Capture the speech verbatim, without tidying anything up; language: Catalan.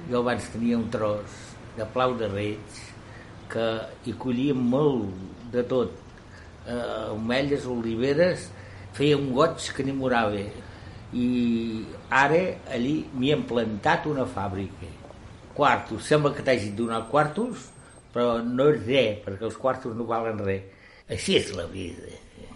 Jo abans tenia un tros de plau de reig que hi collíem molt de tot. Eh, ametlles, oliveres, feia un goig que n'hi morava. I ara allí m'hi hem plantat una fàbrica. Quartos, sembla que t'hagin donat quartos, però no és res, perquè els quartos no valen res. Així és la vida.